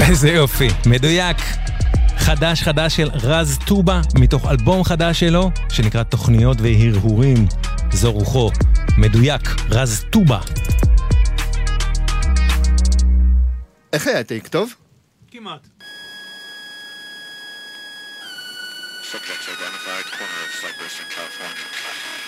איזה יופי, מדויק. חדש של רז טובה, מתוך אלבום חדש שלו, שנקרא תוכניות והרהורים. זו רוחו, מדויק, רז טובה. איך היה טייק טוב? כמעט. Subjects identified, corner of Cypress in California.